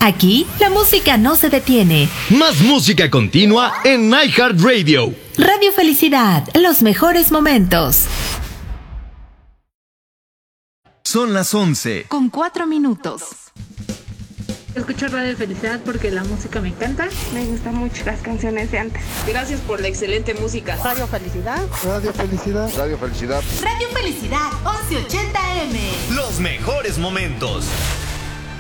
Aquí, la música no se detiene. Más música continua en iHeartRadio. Radio Felicidad, los mejores momentos. Son las 11. Con 4 minutos. Escucho Radio Felicidad porque la música me encanta. Me gustan mucho las canciones de antes. Gracias por la excelente música. Radio Felicidad. Radio Felicidad. Radio Felicidad. Radio Felicidad 1180 AM. Los mejores momentos.